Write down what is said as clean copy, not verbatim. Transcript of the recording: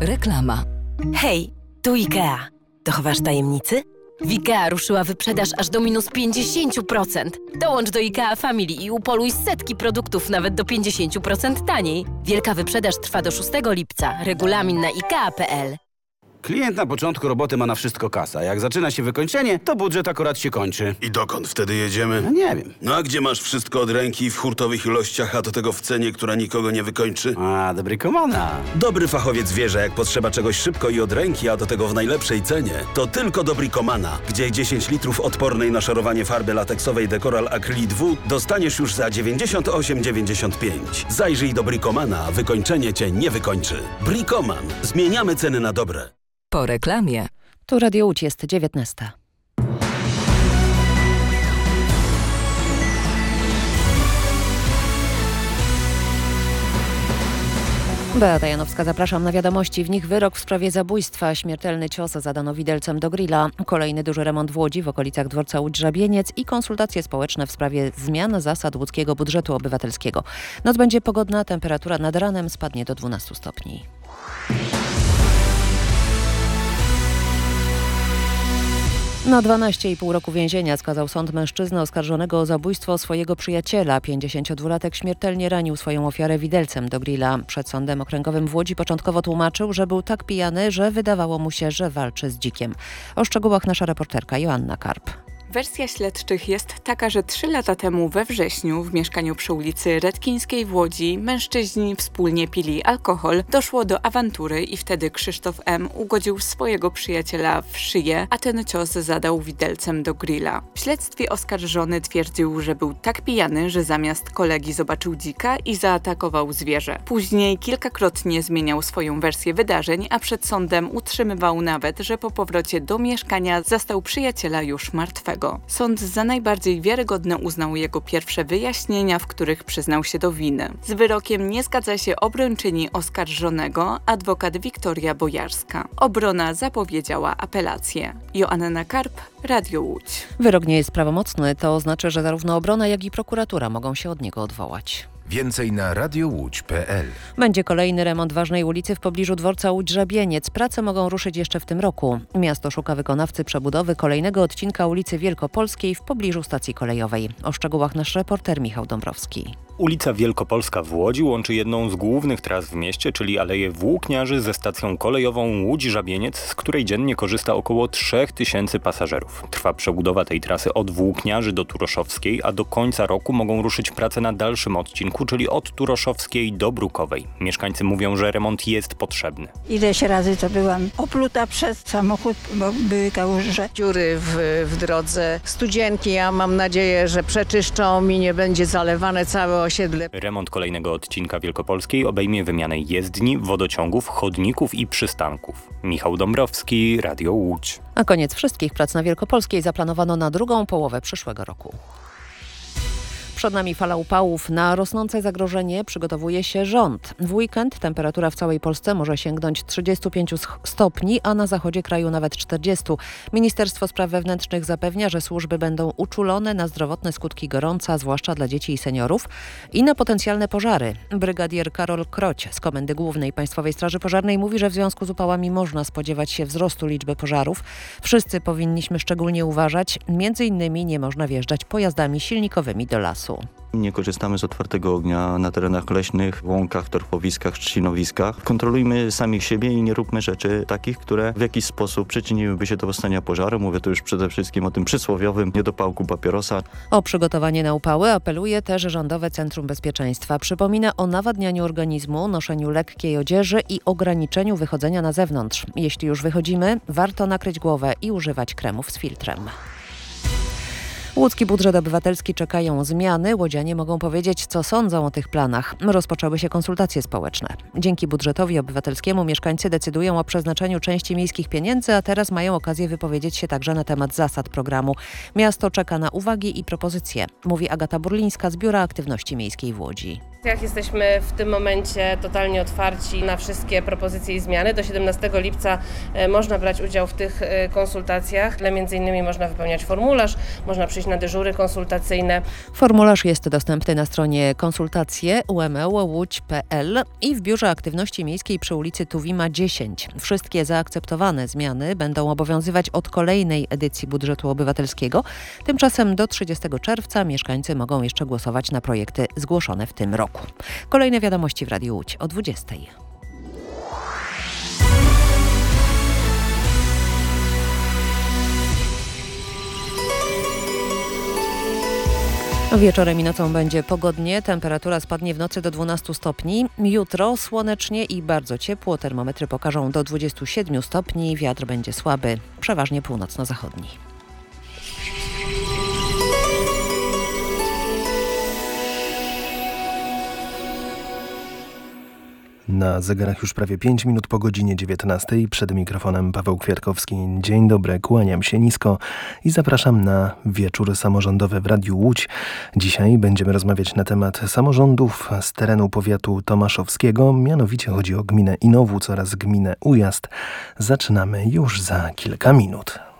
Reklama. Hej, tu IKEA. Dochowasz tajemnicy? W IKEA ruszyła wyprzedaż aż do minus 50%. Dołącz do IKEA Family i upoluj setki produktów nawet do 50% taniej. Wielka wyprzedaż trwa do 6 lipca. Regulamin na ikea.pl. Klient na początku roboty ma na wszystko kasa. Jak zaczyna się wykończenie, to budżet akurat się kończy. I dokąd wtedy jedziemy? No nie wiem. No a gdzie masz wszystko od ręki w hurtowych ilościach, a do tego w cenie, która nikogo nie wykończy? A, dobry komana. Dobry fachowiec wie, że jak potrzeba czegoś szybko i od ręki, a do tego w najlepszej cenie, to tylko do Bricomana, gdzie 10 litrów odpornej na szarowanie farby lateksowej Decoral Acrylic W dostaniesz już za 98,95. Zajrzyj do Bricomana, wykończenie cię nie wykończy. Bricoman. Zmieniamy ceny na dobre. Po reklamie. Tu Radio Łódź, jest 19. Beata Janowska, zapraszam na wiadomości. W nich wyrok w sprawie zabójstwa. Śmiertelny cios zadano widelcem do grilla. Kolejny duży remont w Łodzi w okolicach dworca Łódź-Żabieniec i konsultacje społeczne w sprawie zmian zasad łódzkiego budżetu obywatelskiego. Noc będzie pogodna, temperatura nad ranem spadnie do 12 stopni. Na 12,5 roku więzienia skazał sąd mężczyznę oskarżonego o zabójstwo swojego przyjaciela. 52-latek śmiertelnie ranił swoją ofiarę widelcem do grilla. Przed sądem okręgowym w Łodzi początkowo tłumaczył, że był tak pijany, że wydawało mu się, że walczy z dzikiem. O szczegółach nasza reporterka Joanna Karp. Wersja śledczych jest taka, że 3 lata temu we wrześniu w mieszkaniu przy ulicy Redkińskiej w Łodzi mężczyźni wspólnie pili alkohol. Doszło do awantury i wtedy Krzysztof M. ugodził swojego przyjaciela w szyję, a ten cios zadał widelcem do grilla. W śledztwie oskarżony twierdził, że był tak pijany, że zamiast kolegi zobaczył dzika i zaatakował zwierzę. Później kilkakrotnie zmieniał swoją wersję wydarzeń, a przed sądem utrzymywał nawet, że po powrocie do mieszkania zastał przyjaciela już martwego. Sąd za najbardziej wiarygodne uznał jego pierwsze wyjaśnienia, w których przyznał się do winy. Z wyrokiem nie zgadza się obrończyni oskarżonego, adwokat Wiktoria Bojarska. Obrona zapowiedziała apelację. Joanna Karp, Radio Łódź. Wyrok nie jest prawomocny, to oznacza, że zarówno obrona, jak i prokuratura mogą się od niego odwołać. Więcej na radiołódź.pl. Będzie kolejny remont ważnej ulicy w pobliżu dworca Łódź-Żabieniec. Prace mogą ruszyć jeszcze w tym roku. Miasto szuka wykonawcy przebudowy kolejnego odcinka ulicy Wielkopolskiej w pobliżu stacji kolejowej. O szczegółach nasz reporter Michał Dąbrowski. Ulica Wielkopolska w Łodzi łączy jedną z głównych tras w mieście, czyli Aleję Włókniarzy ze stacją kolejową Łódź-Żabieniec, z której dziennie korzysta około 3000 pasażerów. Trwa przebudowa tej trasy od Włókniarzy do Turoszowskiej, a do końca roku mogą ruszyć prace na dalszym odcinku, czyli od Turoszowskiej do Brukowej. Mieszkańcy mówią, że remont jest potrzebny. Ileś razy to byłam opluta przez samochód, bo były kałuże. Dziury w drodze, studzienki, ja mam nadzieję, że przeczyszczą i nie będzie zalewane całe osiedle. Remont kolejnego odcinka Wielkopolskiej obejmie wymianę jezdni, wodociągów, chodników i przystanków. Michał Dąbrowski, Radio Łódź. A koniec wszystkich prac na Wielkopolskiej zaplanowano na drugą połowę przyszłego roku. Przed nami fala upałów. Na rosnące zagrożenie przygotowuje się rząd. W weekend temperatura w całej Polsce może sięgnąć 35 stopni, a na zachodzie kraju nawet 40. Ministerstwo Spraw Wewnętrznych zapewnia, że służby będą uczulone na zdrowotne skutki gorąca, zwłaszcza dla dzieci i seniorów, i na potencjalne pożary. Brygadier Karol Kroć z Komendy Głównej Państwowej Straży Pożarnej mówi, że w związku z upałami można spodziewać się wzrostu liczby pożarów. Wszyscy powinniśmy szczególnie uważać. Między innymi nie można wjeżdżać pojazdami silnikowymi do lasu. Nie korzystamy z otwartego ognia na terenach leśnych, łąkach, torfowiskach, trzcinowiskach. Kontrolujmy samych siebie i nie róbmy rzeczy takich, które w jakiś sposób przyczyniłyby się do powstania pożaru. Mówię tu już przede wszystkim o tym przysłowiowym niedopałku papierosa. O przygotowanie na upały apeluje też Rządowe Centrum Bezpieczeństwa. Przypomina o nawadnianiu organizmu, noszeniu lekkiej odzieży i ograniczeniu wychodzenia na zewnątrz. Jeśli już wychodzimy, warto nakryć głowę i używać kremów z filtrem. Łódzki budżet obywatelski czekają zmiany. Łodzianie mogą powiedzieć, co sądzą o tych planach. Rozpoczęły się konsultacje społeczne. Dzięki budżetowi obywatelskiemu mieszkańcy decydują o przeznaczeniu części miejskich pieniędzy, a teraz mają okazję wypowiedzieć się także na temat zasad programu. Miasto czeka na uwagi i propozycje, mówi Agata Burlińska z Biura Aktywności Miejskiej w Łodzi. Jesteśmy w tym momencie totalnie otwarci na wszystkie propozycje i zmiany. Do 17 lipca można brać udział w tych konsultacjach. Między innymi można wypełniać formularz, można przyjść na dyżury konsultacyjne. Formularz jest dostępny na stronie konsultacje.umeł.łódź.pl i w Biurze Aktywności Miejskiej przy ulicy Tuwima 10. Wszystkie zaakceptowane zmiany będą obowiązywać od kolejnej edycji budżetu obywatelskiego. Tymczasem do 30 czerwca mieszkańcy mogą jeszcze głosować na projekty zgłoszone w tym roku. Kolejne wiadomości w Radiu Łódź o 20:00. Wieczorem i nocą będzie pogodnie, temperatura spadnie w nocy do 12 stopni. Jutro słonecznie i bardzo ciepło, termometry pokażą do 27 stopni, wiatr będzie słaby, przeważnie północno-zachodni. Na zegarach już prawie 5 minut po godzinie 19:00. Przed mikrofonem Paweł Kwiatkowski. Dzień dobry, kłaniam się nisko i zapraszam na wieczór samorządowy w Radiu Łódź. Dzisiaj będziemy rozmawiać na temat samorządów z terenu powiatu tomaszowskiego. Mianowicie chodzi o gminę Inowłódz oraz gminę Ujazd. Zaczynamy już za kilka minut.